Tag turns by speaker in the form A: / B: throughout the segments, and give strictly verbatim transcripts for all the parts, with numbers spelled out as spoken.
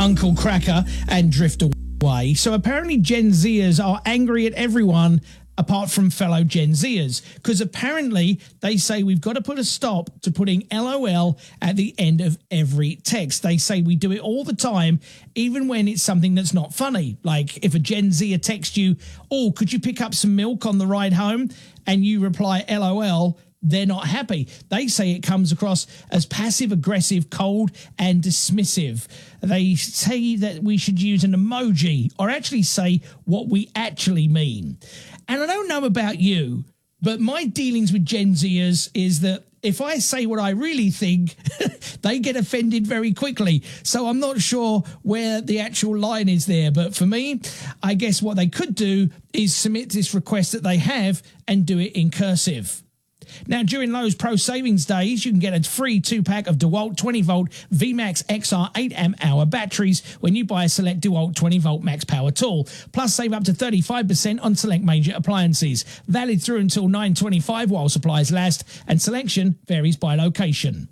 A: Uncle Cracker and drift away. So apparently Gen Zers are angry at everyone apart from fellow Gen Zers, because apparently they say we've got to put a stop to putting LOL at the end of every text. They say we do it all the time, even when it's something that's not funny. Like if a Gen Zer texts you, oh, could you pick up some milk on the ride home? And you reply LOL, they're not happy. They say it comes across as passive-aggressive, cold, and dismissive. They say that we should use an emoji or actually say what we actually mean. And I don't know about you, but my dealings with Gen Zers is that if I say what I really think, they get offended very quickly. So I'm not sure where the actual line is there. But for me, I guess what they could do is submit this request that they have and do it in cursive. Now, during Lowe's Pro Savings Days, you can get a free two-pack of DeWalt twenty-volt V MAX X R eight amp hour batteries when you buy a select DeWalt twenty-volt Max Power tool. Plus, save up to thirty-five percent on select major appliances. Valid through until nine twenty-five while supplies last, and selection varies by location.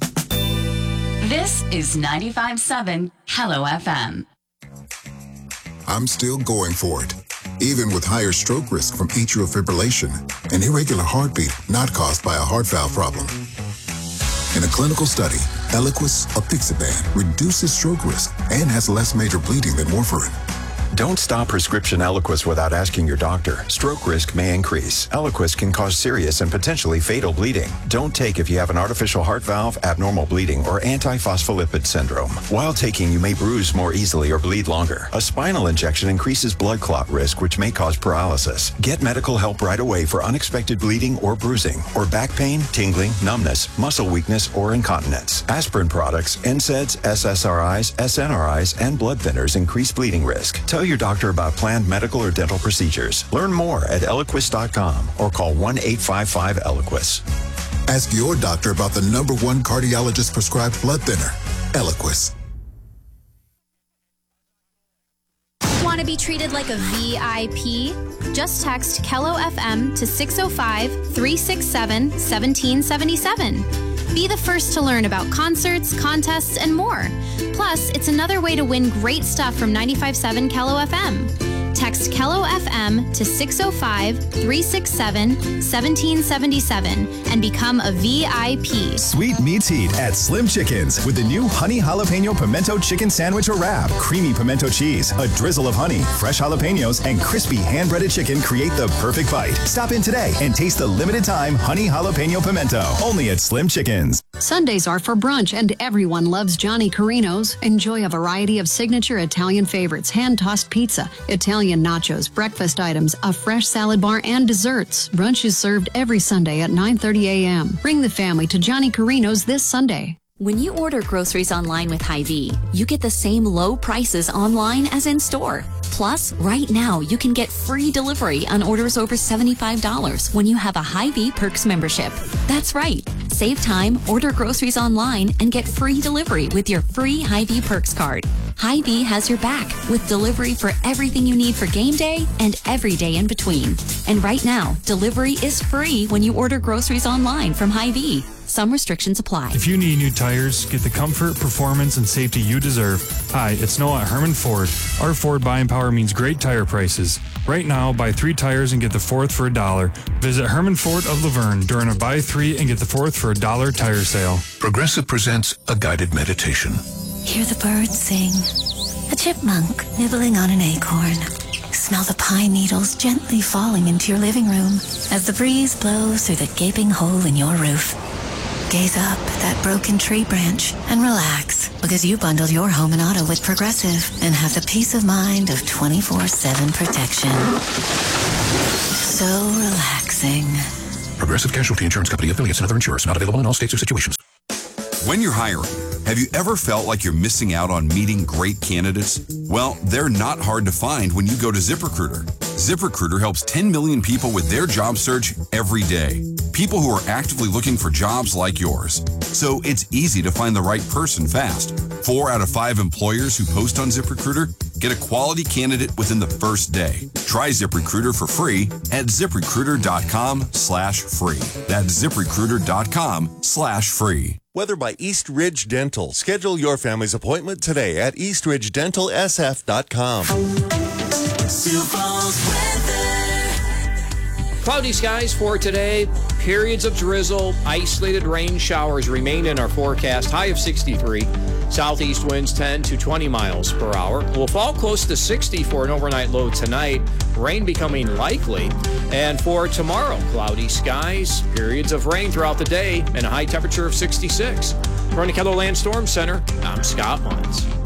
B: This is ninety-five point seven Hello F M.
C: I'm still going for it, even with higher stroke risk from atrial fibrillation, an irregular heartbeat not caused by a heart valve problem. In a clinical study, Eliquis, apixaban, reduces stroke risk and has less major bleeding than warfarin.
D: Don't stop prescription Eliquis without asking your doctor. Stroke risk may increase. Eliquis can cause serious and potentially fatal bleeding. Don't take if you have an artificial heart valve, abnormal bleeding, or antiphospholipid syndrome. While taking, you may bruise more easily or bleed longer. A spinal injection increases blood clot risk, which may cause paralysis. Get medical help right away for unexpected bleeding or bruising, or back pain, tingling, numbness, muscle weakness, or incontinence. Aspirin products, N SAIDs, S S R Is, S N R Is, and blood thinners increase bleeding risk. Tell your doctor about planned medical or dental procedures. Learn more at Eliquis dot com or call one eight five five Eliquis.
C: Ask your doctor about the number one cardiologist prescribed blood thinner, Eliquis.
E: Want to be treated like a V I P? Just text Kello F M to six oh five, three six seven, one seven seven seven. Be the first to learn about concerts, contests, and more. Plus, it's another way to win great stuff from ninety-five point seven Kello F M. Text Kello F M to six oh five, three six seven, one seven seven seven and become a V I P.
F: Sweet meets heat at Slim Chickens with the new Honey Jalapeno Pimento Chicken Sandwich or Wrap. Creamy pimento cheese, a drizzle of honey, fresh jalapenos, and crispy hand-breaded chicken create the perfect bite. Stop in today and taste the limited time Honey Jalapeno Pimento. Only at Slim Chickens.
G: Sundays are for brunch, and everyone loves Johnny Carino's. Enjoy a variety of signature Italian favorites, hand-tossed pizza, Italian nachos, breakfast items, a fresh salad bar, and desserts. Brunch is served every Sunday at nine thirty a.m. Bring the family to Johnny Carino's this Sunday.
H: When you order groceries online with Hy-Vee, you get the same low prices online as in store. Plus, right now, you can get free delivery on orders over seventy-five dollars when you have a Hy-Vee Perks membership. That's right. Save time, order groceries online, and get free delivery with your free Hy-Vee Perks card. Hy-Vee has your back with delivery for everything you need for game day and every day in between. And right now, delivery is free when you order groceries online from Hy-Vee. Some restrictions apply.
I: If you need new tires, get the comfort, performance, and safety you deserve. Hi, it's Noah at Herman Ford. Our Ford buying power means great tire prices. Right now, buy three tires and get the fourth for a dollar. Visit Herman Ford of Laverne during a buy three and get the fourth for a dollar tire sale.
C: Progressive presents a guided meditation.
J: Hear the birds sing. A chipmunk nibbling on an acorn. Smell the pine needles gently falling into your living room as the breeze blows through the gaping hole in your roof. Gaze up at that broken tree branch and relax, because you bundled your home and auto with Progressive and have the peace of mind of twenty-four seven protection. So relaxing.
C: Progressive Casualty Insurance Company, affiliates, and other insurers. Not available in all states or situations.
K: When you're hiring, have you ever felt like you're missing out on meeting great candidates? Well, they're not hard to find when you go to ZipRecruiter. ZipRecruiter helps ten million people with their job search every day. People who are actively looking for jobs like yours. So it's easy to find the right person fast. Four out of five employers who post on ZipRecruiter get a quality candidate within the first day. Try ZipRecruiter for free at ZipRecruiter.com slash free. That's ZipRecruiter.com slash free.
L: Weather by East Ridge Dental. Schedule your family's appointment today at east ridge dental s f dot com.
M: Sioux Falls weather.
N: Cloudy skies for today. Periods of drizzle. Isolated rain showers remain in our forecast. High of sixty-three. Southeast winds ten to twenty miles per hour. We'll fall close to sixty for an overnight low tonight. Rain becoming likely. And for tomorrow, cloudy skies, periods of rain throughout the day, and a high temperature of sixty-six. From the KELOLAND Storm Center, I'm Scott Munz.